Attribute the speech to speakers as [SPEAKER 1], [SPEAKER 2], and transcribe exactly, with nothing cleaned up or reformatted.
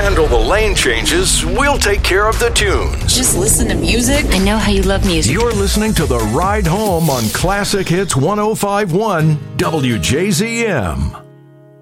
[SPEAKER 1] handle the lane changes, we'll take care of the tunes.
[SPEAKER 2] Just listen to music.
[SPEAKER 3] I know how you love music.
[SPEAKER 1] You're listening to The Ride Home on Classic Hits one oh five point one W J Z M.